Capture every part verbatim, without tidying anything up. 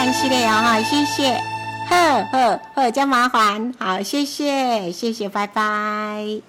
感谢的哦，哈，谢谢，呵呵呵，真麻烦，好，谢谢，谢谢，拜拜。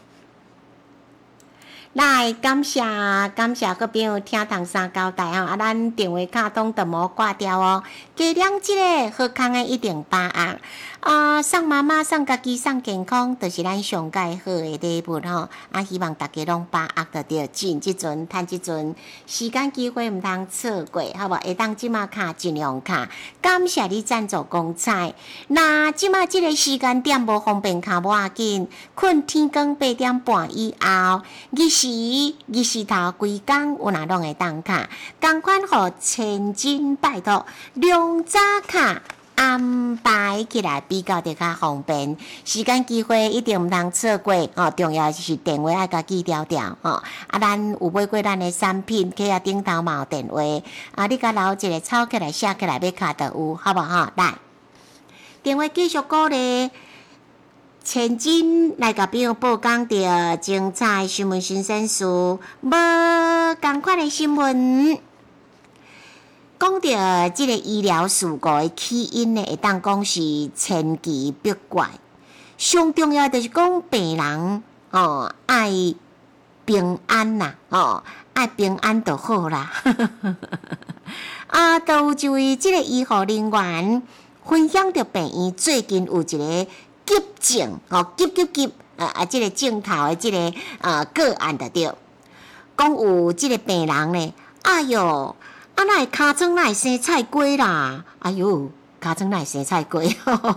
来，感谢感谢各朋友听唐三交代吼，啊，咱电话卡通就无挂掉哦，加两即个好康的一点八啊，啊，送妈妈、送家己、送健康，就是咱上界好的礼物吼。啊，希望大家拢把握得到，尽即阵、趁即阵，时间机会毋通错过，好无？会当即马卡尽量卡，感谢你赞助公彩。那即马即个时间点无方便卡无要紧，困天光八点半以后，日时日时头规工有哪拢会当卡，共款互千金拜托，量早卡。安排起来比较得较方便，时间机会一定毋通错过哦。重要就是电话爱甲记条条哦。啊，咱有买过咱的产品，企业顶头嘛有电话啊，你甲留一个抄起来、写起来，要卡就有，好无吼？来，电话继续鼓励。千金来甲朋友报讲着精彩新闻新鲜事，无共款的新闻。讲到即个医疗事故的起因呢，会当讲是千奇百怪。上重要就是讲病人哦爱平安啦，哦爱平安就好啦。啊，都有一位即个医护人员分享着病院最近有一个急症哦急急急啊啊！即、这个镜头的即、这个呃个案就对，讲有即个病人呢，哎哟。啊，哪会尻川哪会生菜瓜啦？哎哟，尻川哪会生菜瓜？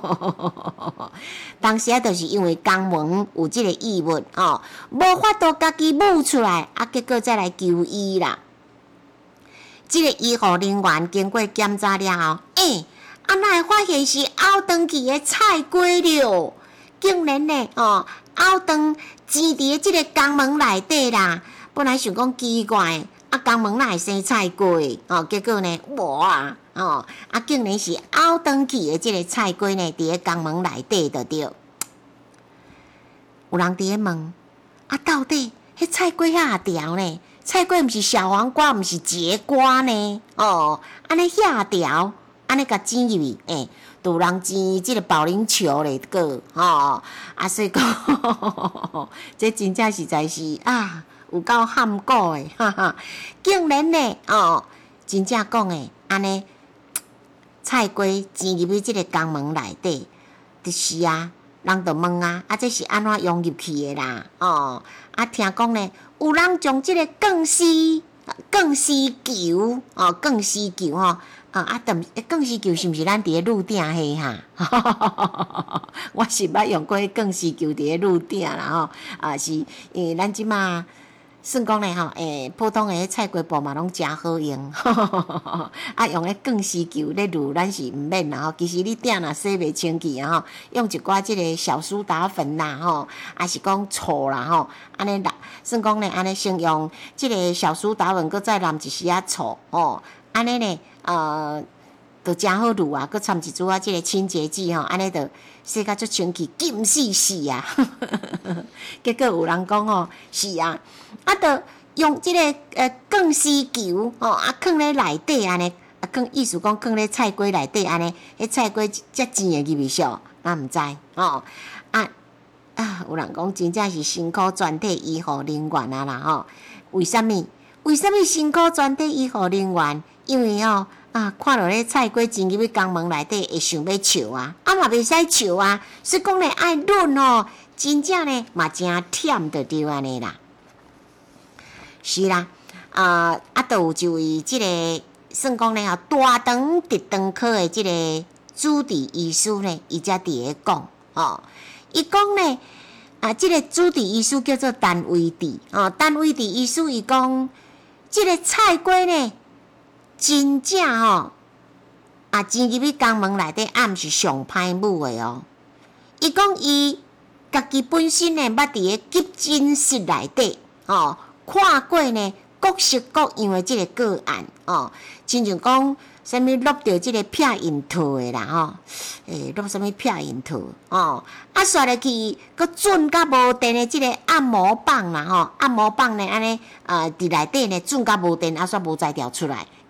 当时啊，就是因为肛门有即个异物哦，无法度家己冒出来，啊，结果再来求医啦。即、这个医护人员经过检查了后，诶、欸，啊，哪会发现是凹长去的菜瓜了？竟然呢，哦，凹长挤伫即个肛门内底啦。本来想讲奇怪。啊，肛门哪会生菜瓜？哦，结果呢，无啊，哦，啊，竟然是凹长去的即个菜瓜呢，伫咧肛门内底就对。有人伫咧问，啊，到底迄菜瓜遐条呢？菜瓜毋是小黄瓜，毋是节瓜呢？哦，安尼遐条，安尼甲剪入去，诶、欸，有人剪即个保龄球咧个，哦，啊，所以讲，这真正实在是啊。有够喊过诶，哈哈！竟然呢，哦，真正讲诶，安尼菜瓜钱入去即个肛门内底，就是啊，人就问啊，啊，这是安怎用入去诶啦？哦，啊，听讲呢，有人将即个钢丝钢丝球，哦，钢丝球吼。啊啊！但钢丝球是毋是咱伫咧路顶迄哈？我是捌用过钢丝球伫咧路顶啦吼，啊是，因为咱即马。算讲咧吼，诶，普通诶菜瓜布嘛拢真好用，啊，用咧钢丝球咧卤，咱是毋免啦吼。其实你鼎若洗袂清气啊吼，用一寡即个小苏打粉啦吼，还是讲醋啦吼，安尼啦，算讲咧安尼先用即个小苏打粉，搁再淋一丝仔醋哦，安尼咧呃，就真好卤啊，搁掺一珠仔即个清洁剂吼，安尼就洗甲足清气，金死死啊！结果有人讲吼，是啊。啊，着用即、这个呃钢丝球哦，啊，放咧内底安尼，啊，放意思讲放咧菜瓜内底安尼，迄菜瓜才钱会入去上，咱毋知哦。啊啊，有人讲真正是辛苦全体医护人员啊啦吼。为什么？为什么辛苦全体医护人员？因为哦啊，看到咧菜瓜钱入去肛门内底，会想要笑啊，啊嘛袂使笑啊，所以讲咧爱润哦，真正咧嘛真忝着对安尼啦。是啦，啊啊，都有一位即、这个算讲咧吼，大肠直肠科的即个主治医师呢，伊才伫咧讲，哦，伊讲咧啊，即、这个主治医师叫做单伟治，哦，单伟治医师伊讲，即、这个菜瓜呢，真正吼啊，钱入去肛门内底，啊，毋是上歹母的哦。伊讲伊家己本身呢，捌伫咧急诊室内底，哦。看过呢，各式各样的即个个案哦，亲像讲，啥物落着即个避孕套的啦吼，诶、欸，落啥物避孕套哦，啊，刷落去，佮准甲无电的即个按摩棒啦吼，按摩棒呢安尼，呃，伫内底呢准甲无电，啊，煞无才调出来，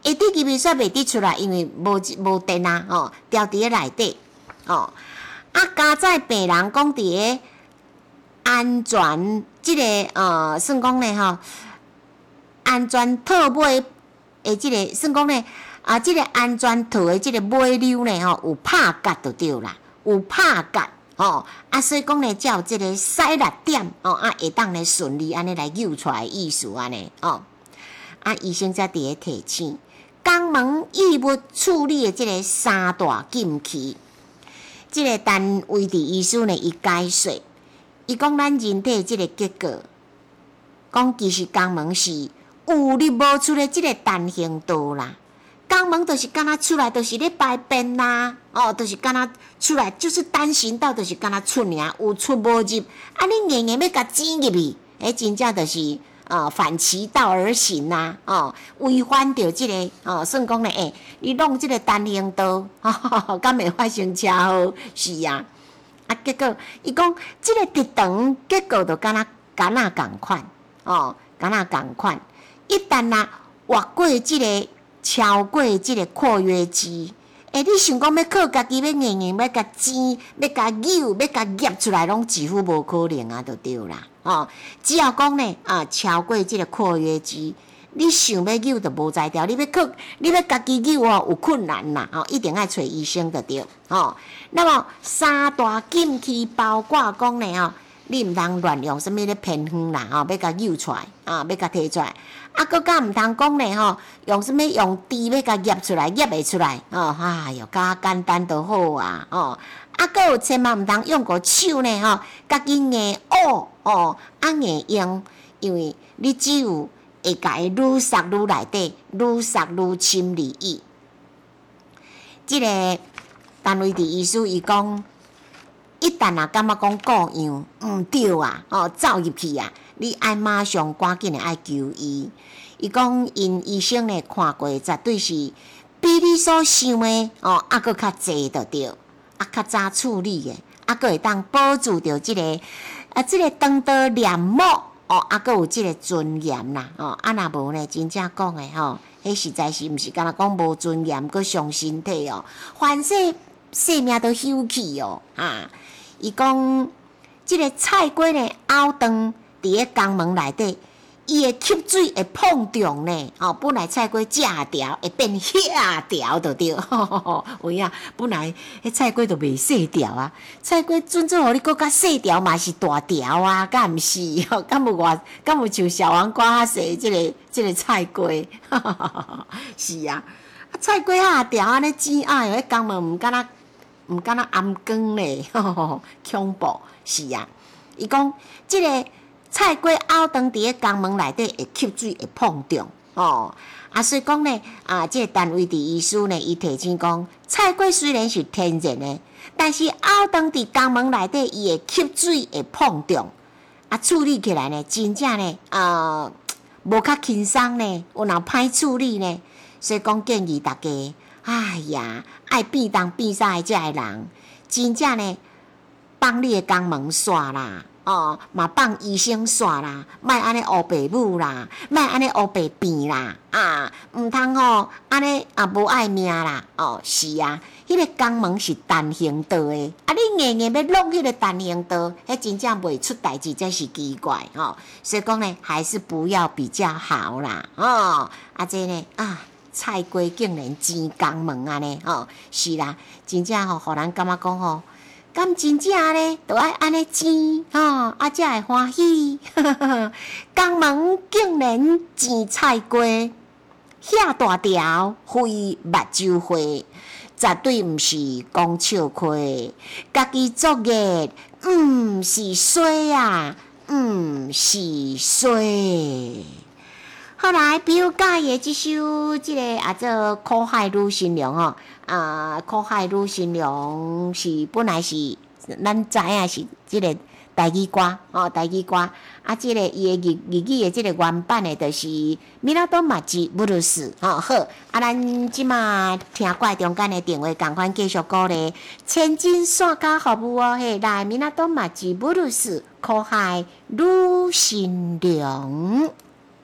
会滴入去煞袂滴出来，因为无无电啊，吼、哦，掉伫咧内底，哦，啊，加在病人讲伫咧安全即、这个呃，算讲咧吼，安全套尾诶，即、这个算讲咧啊，即、这个安全套诶，即个尾溜咧吼，有拍角就对啦，有拍角。哦，啊，所以讲咧，才有即个洗力点，哦，啊，会当咧顺利安尼来救出来意思安尼，哦，啊，医生才伫咧提醒，肛门异物处理的即个三大禁区，即、这个单位的医师呢，伊解说，伊讲咱人体即个结构，讲其实肛门是有入无出的即个单行道啦。肛门就是敢若出来，就是咧排便啦，哦，就是敢若出来，就是单行道，就是敢若出尔，有出无入。啊，你硬硬要甲挤入去，诶，真正就是呃反其道而行呐、啊，哦，违反着即、这个哦，算讲咧，诶、欸，你弄即个单行道，哦，敢会发生车祸？是啊，啊，结果伊讲即个直肠结构就敢若敢若共款，哦，敢若共款，一旦若越过即、这个。超过即个括约肌，诶，你想讲要靠家己要硬硬要甲挤，要甲扭，要甲夹出来，拢几乎无可能啊，就对啦。哦，只要讲呢，啊，超过即个括约肌，你想要扭就无在调，你要靠，你要家己扭哦，有困难啦，哦，一定要找医生就对。哦，那么三大禁区包括讲呢，哦，你毋通乱用什物咧偏方啦，哦，要甲扭出来，啊，要甲摕出来。啊，搁较毋通讲咧吼，用什物用箸要甲夹出来，夹袂出来，哦，哎哟，较简单就好啊，哦，啊，搁有千万毋通用个手呢吼，家己硬拗，哦，啊硬用，因为你只有会甲伊愈塞愈内底，愈塞愈深入意。即、这个单位的医师伊讲，一旦啊感觉讲各样毋对啊，哦，走入去啊。你爱马上赶紧的爱求医，伊讲因医生呢看过，绝对是比你所想的哦，啊搁较济着对，啊较早处理的，啊搁会当保住着即、这个啊即、这个肠道黏膜哦，啊搁有即个尊严啦哦，啊若无呢，真正讲的吼，迄实在是毋是敢若讲无尊严，搁伤身体哦，凡说性命都休去哦，啊，伊讲即个菜瓜呢拗长。伫咧肛门内底，伊会吸水会碰撞呢。哦，本来菜瓜正条会变遐条就对。有影，本来迄菜瓜就袂细条啊，菜瓜准做互你搁较细条嘛是大条啊，敢毋是？哦，敢有偌，敢有像小黄瓜较细即个即个菜瓜？是啊，啊菜瓜遐条安尼煮啊，迄肛门毋敢若毋敢若暗光咧，恐怖是啊。伊讲即个。菜瓜拗长伫咧肛门内底会吸水会碰撞哦，啊，所以讲呢，啊，即、这个单位的医师呢，伊提醒讲，菜瓜虽然是天然的，但是拗长伫肛门内底，伊会吸水会碰撞，啊，处理起来呢，真正呢，啊，无较轻松呢，有若歹处理呢，所以讲建议大家，哎呀，爱变东变西的遮个人，真正呢，帮你的肛门刷啦。哦，嘛放医生线啦，莫安尼乌爸母啦，莫安尼乌爸病啦，啊，毋通吼安尼啊无爱命啦，哦，是啊，迄、那个肛门是单行道的，啊，你硬硬要弄迄个单行道，迄真正袂出代志，真是奇怪哦。所以讲呢，还是不要比较好啦，哦，啊这呢啊，菜瓜竟然煎肛门安尼，哦，是啦，真正吼，互人感觉讲吼。咁真正呢，都爱安尼煎，吼、哦，啊才会欢喜。肛门竟然煎菜瓜，遐大条，非目睭花，绝对毋是讲笑话。家己作业，毋是衰啊，毋是衰。后来，比如介的即首，即、这个啊做苦海女新娘哦，啊苦海女新娘是本来是咱知影是即个台语歌哦，台语歌啊，即、这个伊的日日语的即个原版的，就是米拉多马吉布鲁斯哦好，啊咱即马听过中间的电话，共款继续鼓励千金线家服务哦，嘿来米拉多马吉布鲁斯苦海女新娘。